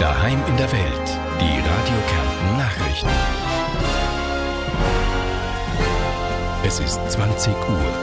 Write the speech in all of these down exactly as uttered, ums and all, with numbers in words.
Daheim in der Welt. Die Radio Kärnten Nachrichten. Es ist zwanzig Uhr.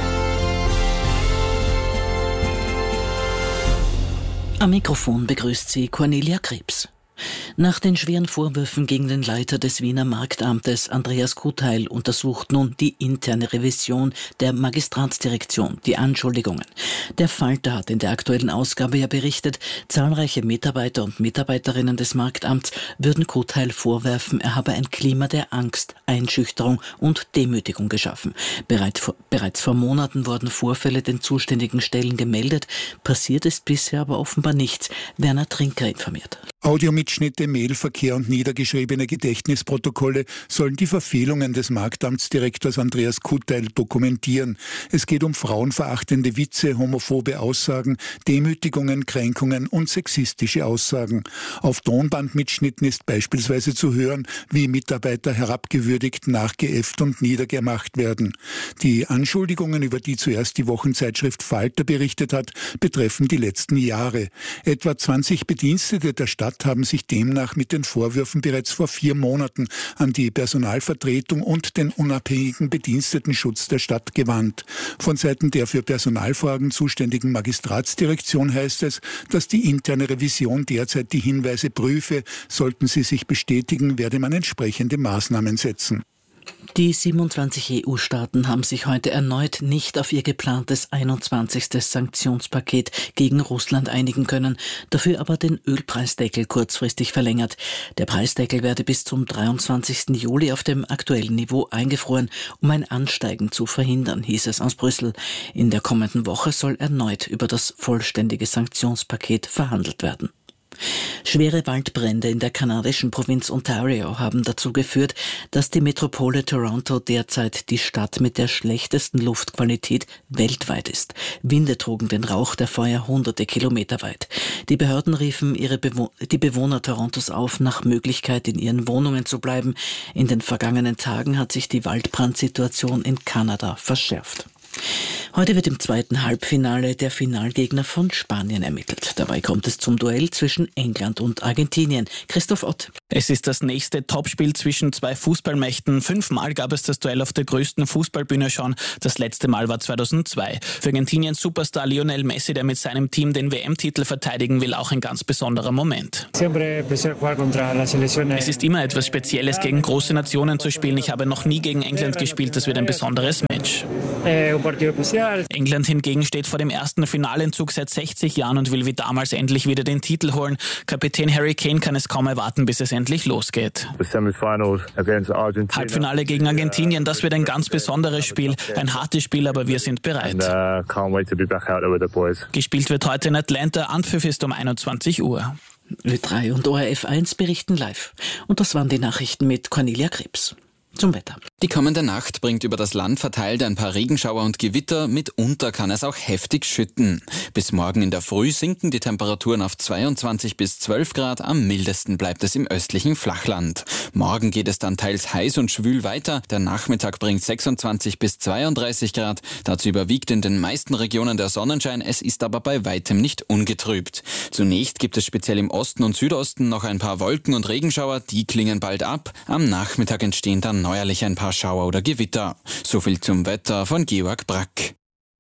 Am Mikrofon begrüßt sie Cornelia Krebs. Nach den schweren Vorwürfen gegen den Leiter des Wiener Marktamtes, Andreas Kuteil, untersucht nun die interne Revision der Magistratsdirektion die Anschuldigungen. Der Falter hat in der aktuellen Ausgabe ja berichtet, zahlreiche Mitarbeiter und Mitarbeiterinnen des Marktamts würden Kuteil vorwerfen, er habe ein Klima der Angst, Einschüchterung und Demütigung geschaffen. Bereits vor, bereits vor Monaten wurden Vorfälle den zuständigen Stellen gemeldet, passiert ist bisher aber offenbar nichts. Werner Trinker informiert. Audiomitschnitte, Mailverkehr und niedergeschriebene Gedächtnisprotokolle sollen die Verfehlungen des Marktamtsdirektors Andreas Kuteil dokumentieren. Es geht um frauenverachtende Witze, homophobe Aussagen, Demütigungen, Kränkungen und sexistische Aussagen. Auf Tonbandmitschnitten ist beispielsweise zu hören, wie Mitarbeiter herabgewürdigt, nachgeäfft und niedergemacht werden. Die Anschuldigungen, über die zuerst die Wochenzeitschrift Falter berichtet hat, betreffen die letzten Jahre. Etwa zwanzig Bedienstete der Stadt haben sich demnach mit den Vorwürfen bereits vor vier Monaten an die Personalvertretung und den unabhängigen Bedienstetenschutz der Stadt gewandt. Von Seiten der für Personalfragen zuständigen Magistratsdirektion heißt es, dass die interne Revision derzeit die Hinweise prüfe. Sollten sie sich bestätigen, werde man entsprechende Maßnahmen setzen. Die siebenundzwanzig E U-Staaten haben sich heute erneut nicht auf ihr geplantes einundzwanzigstes Sanktionspaket gegen Russland einigen können, dafür aber den Ölpreisdeckel kurzfristig verlängert. Der Preisdeckel werde bis zum dreiundzwanzigsten Juli auf dem aktuellen Niveau eingefroren, um ein Ansteigen zu verhindern, hieß es aus Brüssel. In der kommenden Woche soll erneut über das vollständige Sanktionspaket verhandelt werden. Schwere Waldbrände in der kanadischen Provinz Ontario haben dazu geführt, dass die Metropole Toronto derzeit die Stadt mit der schlechtesten Luftqualität weltweit ist. Winde trugen den Rauch der Feuer hunderte Kilometer weit. Die Behörden riefen ihre Bewo- die Bewohner Torontos auf, nach Möglichkeit in ihren Wohnungen zu bleiben. In den vergangenen Tagen hat sich die Waldbrandsituation in Kanada verschärft. Heute wird im zweiten Halbfinale der Finalgegner von Spanien ermittelt. Dabei kommt es zum Duell zwischen England und Argentinien. Christoph Ott. Es ist das nächste Topspiel zwischen zwei Fußballmächten. Fünfmal gab es das Duell auf der größten Fußballbühne schon. Das letzte Mal war zweitausendzwei. Für Argentiniens Superstar Lionel Messi, der mit seinem Team den W M-Titel verteidigen will, auch ein ganz besonderer Moment. Es ist immer etwas Spezielles, gegen große Nationen zu spielen. Ich habe noch nie gegen England gespielt. Das wird ein besonderes Match. England hingegen steht vor dem ersten Finaleentzug seit sechzig Jahren und will wie damals endlich wieder den Titel holen. Kapitän Harry Kane kann es kaum erwarten, bis es endlich losgeht. Halbfinale gegen Argentinien, das wird ein ganz besonderes Spiel. Ein hartes Spiel, aber wir sind bereit. Gespielt wird heute in Atlanta, Anpfiff ist um einundzwanzig Uhr. Ö drei und O R F eins berichten live. Und das waren die Nachrichten mit Cornelia Krebs. Zum Wetter. Die kommende Nacht bringt über das Land verteilt ein paar Regenschauer und Gewitter. Mitunter kann es auch heftig schütten. Bis morgen in der Früh sinken die Temperaturen auf zweiundzwanzig bis zwölf Grad. Am mildesten bleibt es im östlichen Flachland. Morgen geht es dann teils heiß und schwül weiter. Der Nachmittag bringt sechsundzwanzig bis zweiunddreißig Grad. Dazu überwiegt in den meisten Regionen der Sonnenschein. Es ist aber bei weitem nicht ungetrübt. Zunächst gibt es speziell im Osten und Südosten noch ein paar Wolken und Regenschauer. Die klingen bald ab. Am Nachmittag entstehen dann neuerlich ein paar Schauer oder Gewitter. So viel zum Wetter von Georg Brack.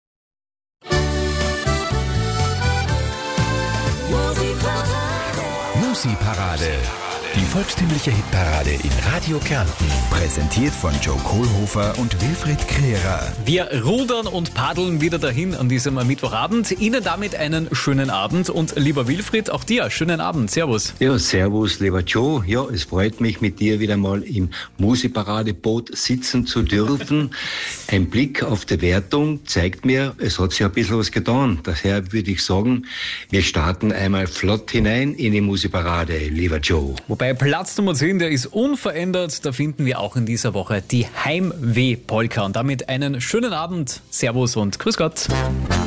Musi-Parade. Die volkstümliche Hitparade in Radio Kärnten. Präsentiert von Joe Kohlhofer und Wilfried Kreerer. Wir rudern und paddeln wieder dahin an diesem Mittwochabend. Ihnen damit einen schönen Abend. Und lieber Wilfried, auch dir schönen Abend. Servus. Ja, servus, lieber Joe. Ja, es freut mich, mit dir wieder mal im Musi-Parade-Boot sitzen zu dürfen. Ein Blick auf die Wertung zeigt mir, es hat sich ein bisschen was getan. Daher würde ich sagen, wir starten einmal flott hinein in die Musi-Parade, lieber Joe. Wobei Platz Nummer zehn, der ist unverändert. Da finden wir auch in dieser Woche die Heimweh-Polka. Und damit einen schönen Abend. Servus und grüß Gott.